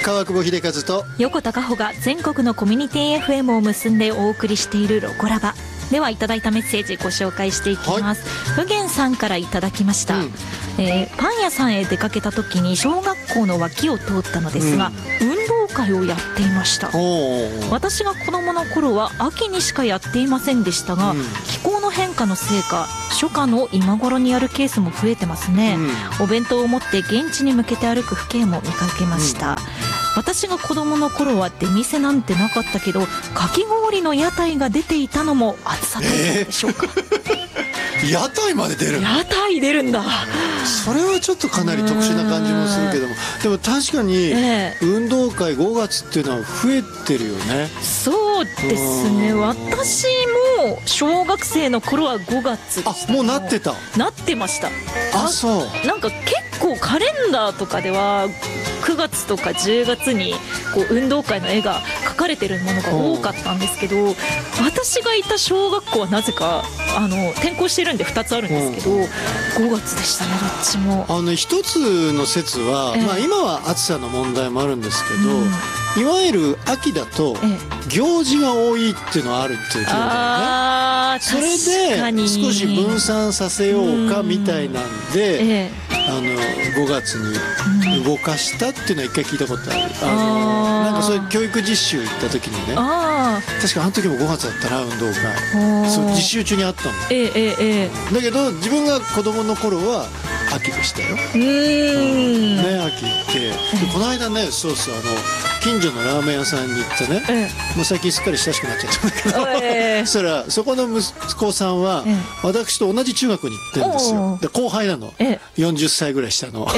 川久保秀和と横田加穂が全国のコミュニティ FM を結んでお送りしているロコラバでは、いただいたメッセージご紹介していきます。ふげんさんからいただきました、パン屋さんへ出かけた時に小学校の脇を通ったのですが、運動会をやっていました。私が子供の頃は秋にしかやっていませんでしたが、気候の変化のせいか初夏の今頃にやるケースも増えてますね。お弁当を持って現地に向けて歩く風景も見かけました。私が子供の頃は出店なんてなかったけど、かき氷の屋台が出ていたのも暑さ対策でしょうか。 屋台まで出る。 屋台出るんだ。 それはちょっとかなり特殊な感じもするけども、でも確かに運動会5月っていうのは増えてるよね。 そうですね。私も小学生の頃は5月でした。 もうなってた。 なってました。 そう。 なんか結構カレンダーとかでは9月とか10月にこう運動会の絵が描かれてるものが多かったんですけど、私がいた小学校はなぜか転校してるんで2つあるんですけど、5月でしたね、どっちも。 一つの説は、今は暑さの問題もあるんですけど、いわゆる秋だと行事が多いっていうのはあるっていうことだよね。それで少し分散させようかみたいなんで、5月に動かしたっていうのは一回聞いたことある。なんかそういう教育実習行った時にね、確かあの時も5月だったな、運動会。そう、実習中にあったの。だけど自分が子供の頃は秋でしたよ。ね、秋行ってで、この間ね、そうそう、近所のラーメン屋さんに行ってね、もう最近すっかり親しくなっちゃったんだけど、そしたらそこの息子さんは私と同じ中学に行ってるんですよ。で、後輩なの。40歳ぐらい下の。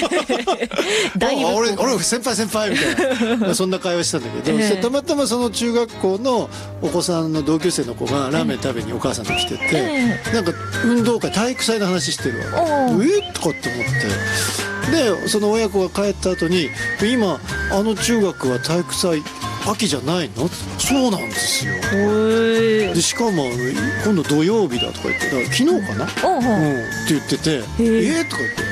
俺先輩みたいな、そんな会話してたんだけど、たまたまその中学校のお子さんの同級生の子がラーメン食べにお母さんと来てて、なんか運動会体育祭の話してるわけ。とかって思って、でその親子が帰った後に「今中学は体育祭秋じゃないの？」そうなんですよ。でしかも今度土曜日だとか言って、だから昨日かな、って言ってて「とか言って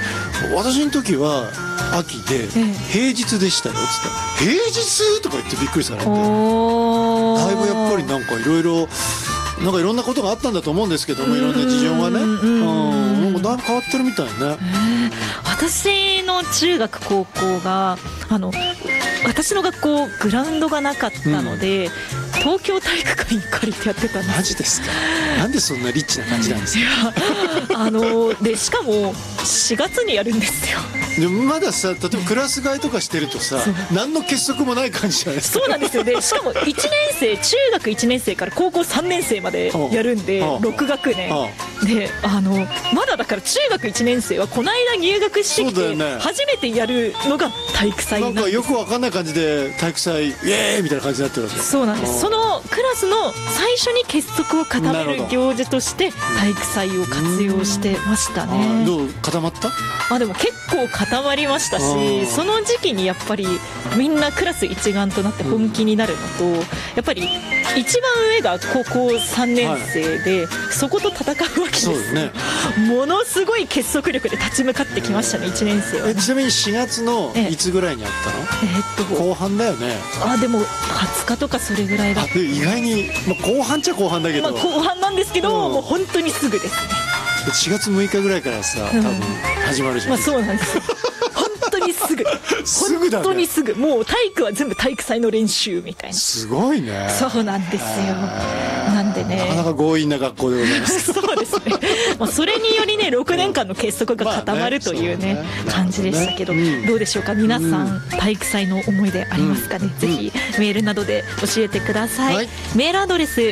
「私の時は秋で平日でしたよ」っつって「平日？」とか言ってびっくりされて、だいぶやっぱりなんかいろんなことがあったんだと思うんですけども、いろんな事情がね、なんかだいぶ変わってるみたいね。 私の中学高校が私の学校グラウンドがなかったので、東京体育館に借りてやってたんです。 マジですか？なんでそんなリッチな感じなんですか？ でしかも4月にやるんですよ。 でもまださ、例えばクラス替えとかしてるとさ、何の結束もない感じじゃないですか。 そうなんですよ。でしかも1年生、中学1年生から高校3年生までやるんで、6学年で、まだだから中学1年生はこの間入学してきて初めてやるのが体育祭なんです。 なんかよくわかんない感じで体育祭イエーイみたいな感じになってるわけ。 そうなんです。そのクラスの最初に結束を固める行事として体育祭を活用してましたね。 どう固まった？ でも結構固まりましたし、その時期にやっぱりみんなクラス一丸となって本気になるのと、やっぱり一番上が高校3年生で、そこと戦うわけですよ。ものすごい結束力で立ち向かってきましたね、1年生は。 ちなみに4月のいつぐらいにあったの？後半だよね。 でも20日とかそれぐらいだった。 意外に、後半っちゃ後半だけど、 後半なんですけど、もう本当にすぐですね。 4月6日ぐらいからさ、多分始まるじゃん。 そうなんですよ。本当にすぐすぐだね。 本当にすぐ、もう体育は全部体育祭の練習みたいな。 すごいね。 そうなんですよ。なんでね、 なかなか強引な学校でございますそうですね。それによりね、6年間の結束が固まるというね、感じでしたけど、どうでしょうか皆さん、体育祭の思い出ありますかね。ぜひメールなどで教えてください。メールアドレス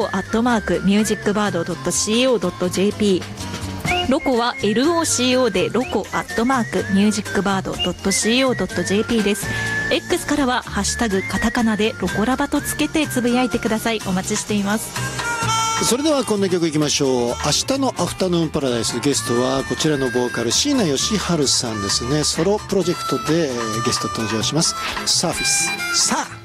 loco@musicbird.co.jp、ロコは LOCO でロコ@musicbird.co.jp です。 X からはハッシュタグカタカナでロコラバとつけてつぶやいてください。お待ちしています。 それではこんな曲いきましょう。明日のアフタヌーンパラダイス、ゲストはこちらのボーカル椎名義治さんですね。ソロプロジェクトでゲスト登場します。サーフィス。さあ